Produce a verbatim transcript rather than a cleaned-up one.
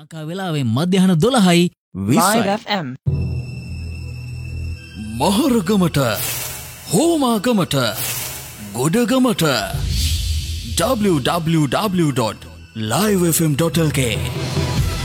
Lanka වෙලාවෙන් මධ්‍යහන දොළහයි විස්සයි. Live F M. මහරගමට හෝමාගමට ගොඩගමට w w w dot live f m dot l k